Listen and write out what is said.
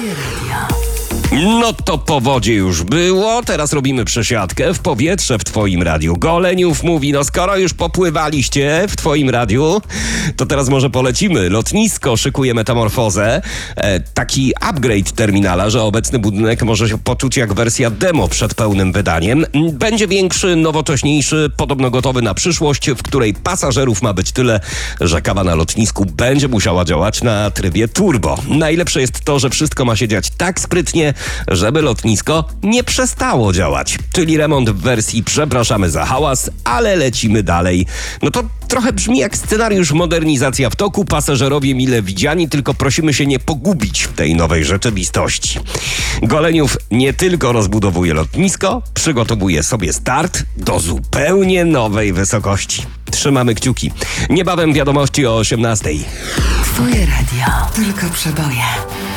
Twoje radio. No to po wodzie już było, teraz robimy przesiadkę w powietrze w twoim radiu. Goleniów mówi, no skoro już popływaliście w twoim radiu, to teraz może polecimy. Lotnisko szykuje metamorfozę, taki upgrade terminala, że obecny budynek może się poczuć jak wersja demo przed pełnym wydaniem. Będzie większy, nowocześniejszy, podobno gotowy na przyszłość, w której pasażerów ma być tyle, że kawa na lotnisku będzie musiała działać na trybie turbo. Najlepsze jest to, że wszystko ma się dziać tak sprytnie, żeby lotnisko nie przestało działać. Czyli remont w wersji przepraszamy za hałas, ale lecimy dalej. No to trochę brzmi jak scenariusz modernizacja w toku, pasażerowie mile widziani, tylko prosimy się nie pogubić w tej nowej rzeczywistości. Goleniów nie tylko rozbudowuje lotnisko, przygotowuje sobie start do zupełnie nowej wysokości. Trzymamy kciuki. Niebawem wiadomości o 18:00. Twoje radio. Tylko przeboje.